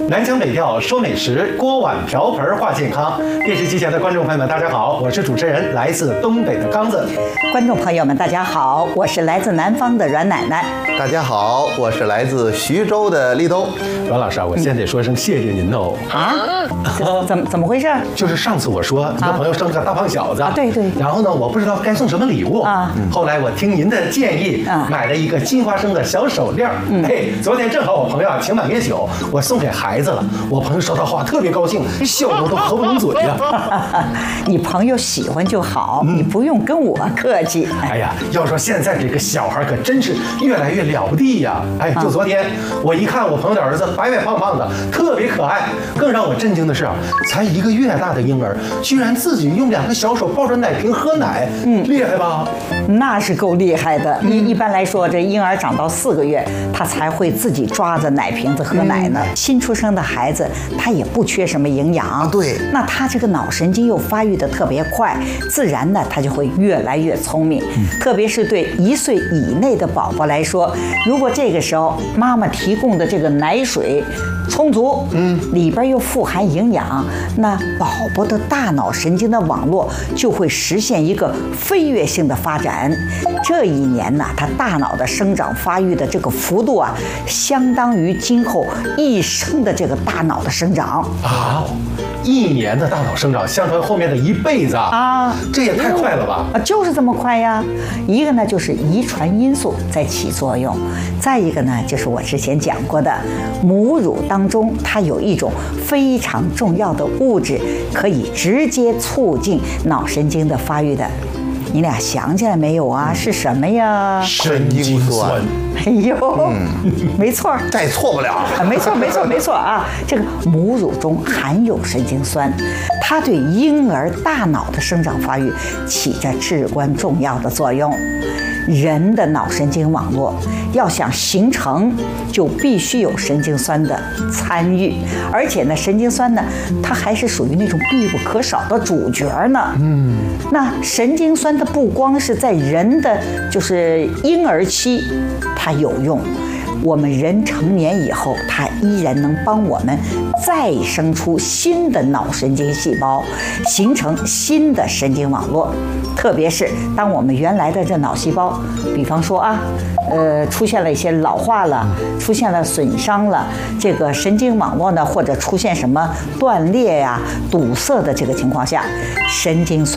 南腔北调说美食，锅碗瓢盆话健康。电视机前的观众朋友们，大家好，我是主持人来自东北的刚子。 观众朋友们，大家好，我是来自南方的阮奶奶。 大家好，我是来自徐州的立冬。 阮老师啊，我先得说声谢谢您哦。 怎么回事？ 就是上次我说一个朋友生个大胖小子， 对。 然后呢，我不知道该送什么礼物啊。后来我听您的建议，买了一个金花生的小手链。昨天正好我朋友请满月酒，我送给孩子了。我朋友收到话特别高兴，笑得都合不拢嘴呀。 你朋友喜欢就好，你不用跟我客气。 哎呀，要说现在这个小孩可真是越来越了不地呀！哎，就昨天我一看我朋友的儿子白白胖胖的，特别可爱。更让我震惊的是啊，才1个月大的婴儿，居然自己用2个小手抱着奶瓶喝奶，厉害吧？ 那是够厉害的。一般来说，这婴儿长到4个月，他才会自己抓着奶瓶子喝奶呢。新出生的孩子，他也不缺什么营养。 对， 那他这个脑神经又发育得特别快，自然呢，他就会越来越聪明。特别是对1岁以内的宝宝来说，如果这个时候妈妈提供的这个奶水充足，里边又富含营养，那宝宝的大脑神经的网络就会实现一个飞跃性的发展。这1年呢，他大脑的生长发育的这个幅度啊，相当于今后一生的这个大脑的生长啊。1年的大脑生长，相当于后面的1辈子啊！这也太快了吧！ 就是这么快呀。一个呢，就是遗传因素在起作用；再一个呢，就是我之前讲过的，母乳当中它有一种非常重要的物质，可以直接促进脑神经的发育的。你俩想起来没有啊？是什么呀？ 神经酸。 哎呦，没错， 再错不了。 没错啊！这个母乳中含有神经酸，它对婴儿大脑的生长发育起着至关重要的作用。人的脑神经网络要想形成，就必须有神经酸的参与，而且呢，神经酸呢，它还是属于那种必不可少的主角呢。那神经酸它不光是在人的就是婴儿期它有用，我们人成年以后，它依然能帮我们再生出新的脑神经细胞，形成新的神经网络。特别是当我们原来的这脑细胞，比方说出现了一些老化了，出现了损伤了，这个神经网络呢，或者出现什么断裂呀、堵塞的这个情况下，神经酸